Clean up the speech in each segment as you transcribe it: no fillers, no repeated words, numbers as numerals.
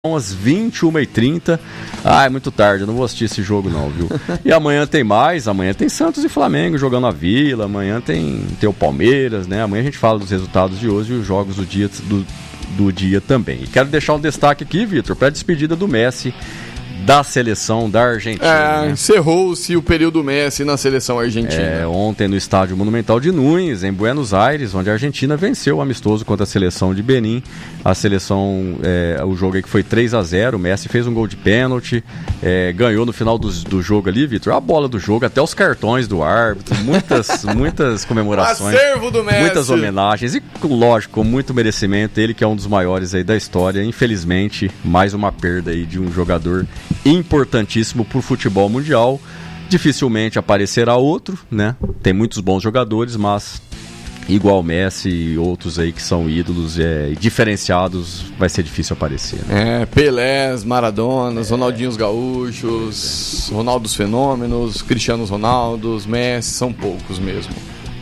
às 21h30. É muito tarde, eu não vou assistir esse jogo não, viu? E amanhã tem mais, amanhã tem Santos e Flamengo jogando a Vila, amanhã tem o Palmeiras, né? Amanhã a gente fala dos resultados de hoje e os jogos do dia também. E quero deixar um destaque aqui, Vitor, para a despedida do Messi da seleção da Argentina. Né? Encerrou-se o período Messi na seleção argentina. Ontem no estádio Monumental de Núñez, em Buenos Aires, onde a Argentina venceu o amistoso contra a seleção de Benin. A seleção, o jogo aí que foi 3-0, o Messi fez um gol de pênalti, ganhou no final do jogo ali, Vitor, a bola do jogo, até os cartões do árbitro, muitas comemorações, acervo do Messi, muitas homenagens e, lógico, com muito merecimento, ele que é um dos maiores aí da história. Infelizmente, mais uma perda aí de um jogador importantíssimo para o futebol mundial. Dificilmente aparecerá outro, né? Tem muitos bons jogadores, mas igual Messi e outros aí que são ídolos diferenciados, vai ser difícil aparecer, né? Pelés, Maradonas, Ronaldinhos Gaúchos, Ronaldos Fenômenos, Cristianos Ronaldos, Messi, são poucos mesmo.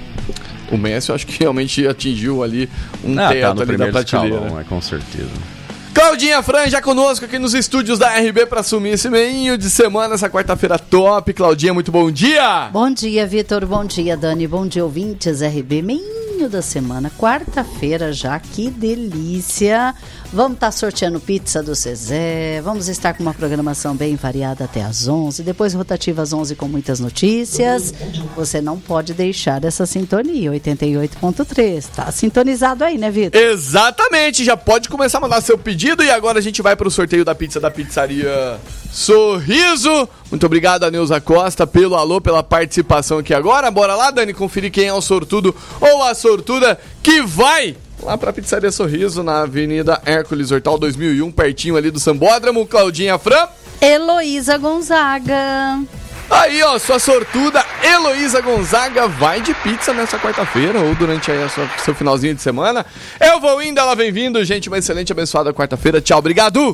O Messi eu acho que realmente atingiu ali um teto ali da prateleira. Escalão, com certeza. Claudinha Fran já conosco aqui nos estúdios da RB para assumir esse meio de semana, essa quarta-feira top. Claudinha, muito bom dia! Bom dia, Vitor, bom dia, Dani, bom dia, ouvintes RB, meio da semana, quarta-feira já, que delícia! Vamos estar sorteando pizza do Zezé, vamos estar com uma programação bem variada até às 11, depois rotativa às 11 com muitas notícias. Você não pode deixar essa sintonia, 88.3. Tá sintonizado aí, né, Vitor? Exatamente, já pode começar a mandar seu pedido e agora a gente vai para o sorteio da pizza da pizzaria Sorriso. Muito obrigado a Neuza Costa pelo alô, pela participação aqui agora. Bora lá, Dani, conferir quem é o sortudo ou a sortuda que vai lá pra Pizzaria Sorriso, na Avenida Hércules Hortal 2001, pertinho ali do Sambódromo. Claudinha Fran. Heloísa Gonzaga. Aí, ó, sua sortuda Heloísa Gonzaga vai de pizza nessa quarta-feira ou durante aí seu finalzinho de semana. Eu vou indo, ela vem vindo, gente. Uma excelente, abençoada quarta-feira. Tchau, obrigado!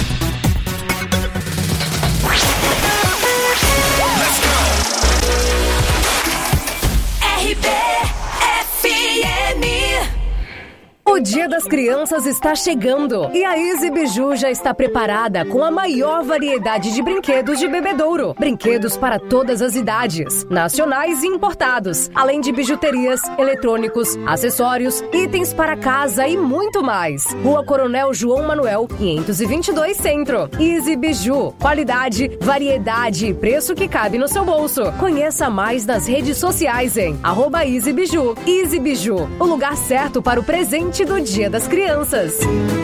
O Dia das Crianças está chegando e a Easy Biju já está preparada com a maior variedade de brinquedos de bebedouro. Brinquedos para todas as idades, nacionais e importados, além de bijuterias, eletrônicos, acessórios, itens para casa e muito mais. Rua Coronel João Manuel, 522 Centro. Easy Biju, qualidade, variedade e preço que cabe no seu bolso. Conheça mais nas redes sociais em @Easy Biju. Easy Biju, o lugar certo para o presente do Dia das Crianças.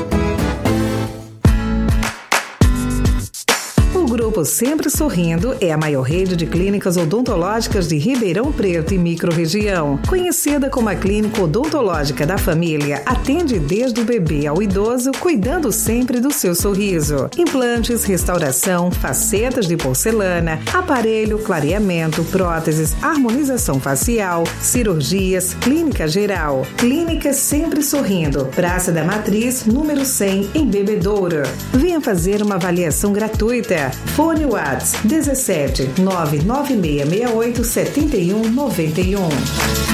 O Grupo Sempre Sorrindo é a maior rede de clínicas odontológicas de Ribeirão Preto e microrregião. Conhecida como a Clínica Odontológica da Família, atende desde o bebê ao idoso, cuidando sempre do seu sorriso. Implantes, restauração, facetas de porcelana, aparelho, clareamento, próteses, harmonização facial, cirurgias, clínica geral. Clínica Sempre Sorrindo, Praça da Matriz, número 100, em Bebedouro. Venha fazer uma avaliação gratuita. Fone WhatsApp 17 99668 7191.